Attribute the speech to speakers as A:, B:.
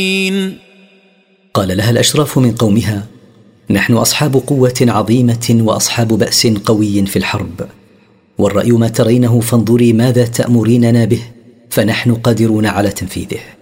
A: قال لها الأشراف من قومها: نحن أصحاب قوة عظيمة وأصحاب بأس قوي في الحرب، والرأي ما ترينه، فانظري ماذا تأمريننا به، فنحن قادرون على تنفيذه.